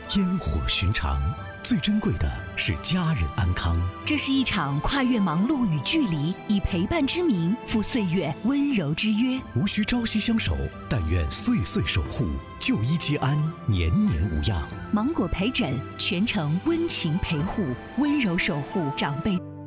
烟火寻常，最珍贵的是家人安康。 这是一场跨越忙碌与距离，以陪伴之名赴岁月温柔之约。 无需朝夕相守，但愿岁岁守护，就医皆安，年年无恙。 芒果陪诊，全程温情陪护，温柔守护长辈。